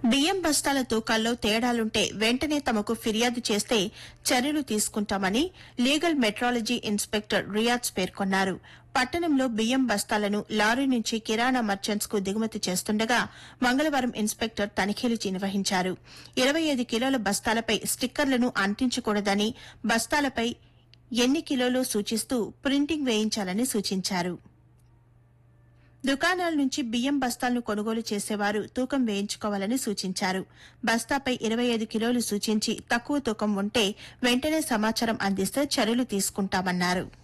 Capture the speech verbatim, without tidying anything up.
బియ్యం బస్తాల తూకాల్లో తేడాలుంటే వెంటనే తమకు ఫిర్యాదు చేస్తే చర్యలు తీసుకుంటామని లీగల్ మెట్రాలజీ ఇన్స్పెక్టర్ రియాజ్ పేర్కొన్నారు. పట్టణంలో బియ్యం బస్తాలను లారీ నుంచి కిరాణా మర్చెంట్స్ కు దిగుమతి చేస్తుండగా మంగళవారం ఇన్స్పెక్టర్ తనిఖీలు నిర్వహించారు. ఇరవై ఐదు కిలోల బస్తాలపై స్టిక్కర్లను అంటించకూడదని, బస్తాలపై ఎన్ని కిలోలో సూచిస్తూ ప్రింటింగ్ వేయించాలని సూచించారు. దుకాణాల నుంచి బియ్యం బస్తాలను కొనుగోలు చేసేవారు తూకం వేయించుకోవాలని సూచించారు. బస్తాపై ఇరవై ఐదు కిలోలు సూచించి తక్కువ తూకం ఉంటే వెంటనే సమాచారం అందిస్తే చర్యలు తీసుకుంటామన్నారు.